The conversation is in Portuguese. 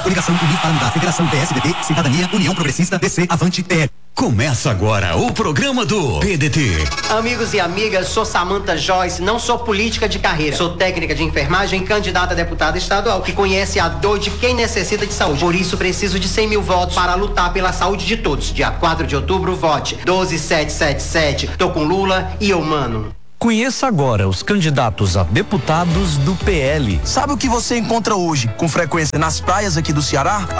Coligação Unifarmada, Federação PSDB, Cidadania, União Progressista, DC, Avante, PL. Começa agora o programa do PDT. Amigos e amigas, sou Samantha Joyce, não sou política de carreira. Sou técnica de enfermagem e candidata a deputada estadual que conhece a dor de quem necessita de saúde. Por isso, preciso de 100 mil votos para lutar pela saúde de todos. Dia 4 de outubro, vote 12777. Tô com Lula e eu, mano. Conheça agora os candidatos a deputados do PL. Sabe o que você encontra hoje com frequência nas praias aqui do Ceará?